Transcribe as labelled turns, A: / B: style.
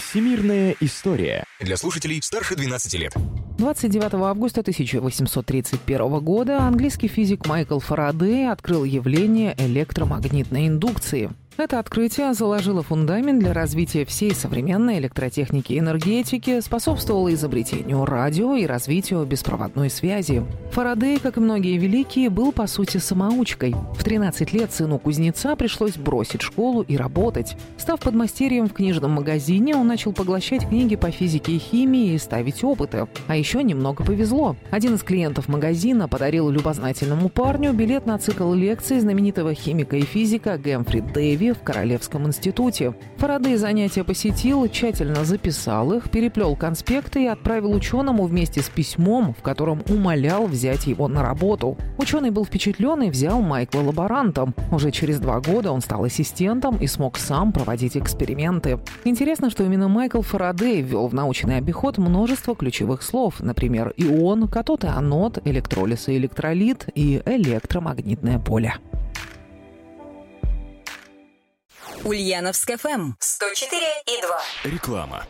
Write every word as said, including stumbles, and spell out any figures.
A: Всемирная история.
B: Для слушателей старше двенадцати лет.
C: двадцать девятого августа тысяча восемьсот тридцать первого года английский физик Майкл Фарадей открыл явление электромагнитной индукции. Это открытие заложило фундамент для развития всей современной электротехники и энергетики, способствовало изобретению радио и развитию беспроводной связи. Фарадей, как и многие великие, был по сути самоучкой. В тринадцать лет сыну кузнеца пришлось бросить школу и работать. Став подмастерьем в книжном магазине, он начал поглощать книги по физике и химии и ставить опыты. А еще немного повезло. Один из клиентов магазина подарил любознательному парню билет на цикл лекций знаменитого химика и физика Гэмфри Дэви в Королевском институте. Фарадей занятия посетил, тщательно записал их, переплел конспекты и отправил ученому вместе с письмом, в котором умолял взять его на работу. Ученый был впечатлен и взял Майкла лаборантом. Уже через два года он стал ассистентом и смог сам проводить эксперименты. Интересно, что именно Майкл Фарадей ввел в научный обиход множество ключевых слов, например, ион, катод и анод, электролиз и электролит и электромагнитное поле.
D: Ульяновск эф эм сто четыре и два.
B: Реклама.